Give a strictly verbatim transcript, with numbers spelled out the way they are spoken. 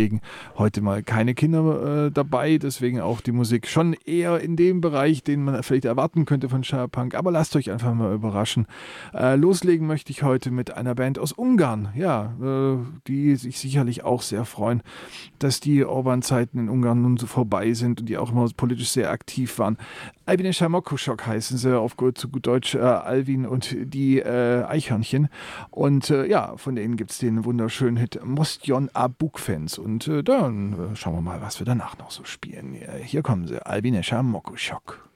loslegen. Heute mal keine Kinder äh, dabei, deswegen auch die Musik schon eher in dem Bereich, den man vielleicht erwarten könnte von Charpunk, aber lasst euch einfach mal überraschen. Äh, loslegen möchte ich heute mit einer Band aus Ungarn, ja, äh, die sich sicherlich auch sehr freuen, dass die Orban-Zeiten in Ungarn nun so vorbei sind und die auch immer politisch sehr aktiv waren. Albine Shamokushok heißen sie, auf gut, zu gut Deutsch äh, Alvin und die äh, Eichhörnchen. Und äh, ja, von denen gibt es den wunderschönen Hit Mostjon a Bukfens. Und äh, dann äh, schauen wir mal, was wir danach noch so spielen. Hier kommen sie, Albine Shamokushok.